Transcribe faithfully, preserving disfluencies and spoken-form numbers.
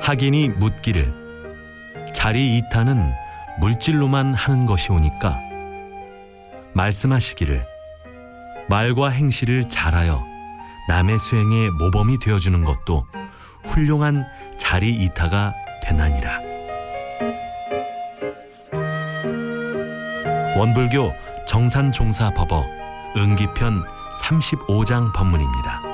학인이 묻기를 자리 이타는 물질로만 하는 것이 오니까 말씀하시기를 말과 행실을 잘하여 남의 수행의 모범이 되어주는 것도 훌륭한 자리 이타가 되나니라. 원불교 정산종사법어 응기편 삼십오 장 법문입니다.